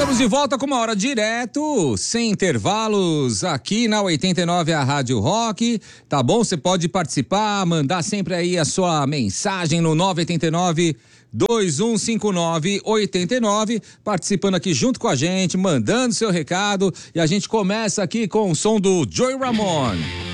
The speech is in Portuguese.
Estamos de volta com uma hora direto, sem intervalos, aqui na 89, a Rádio Rock, tá bom? Você pode participar, mandar sempre aí a sua mensagem no 989-2159-89, participando aqui junto com a gente, mandando seu recado, e a gente começa aqui com o som do Joey Ramone.